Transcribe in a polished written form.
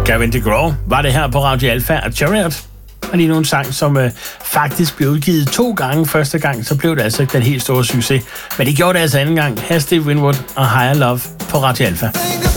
Gavin DeGraw var det her på Radio Alpha, og Chariot var lige nogle sang, som faktisk blev udgivet 2 gange. Første gang, så blev det altså ikke den helt store succes. Men det gjorde det altså anden gang. Her Steve Winwood og Higher Love på Radio Alpha.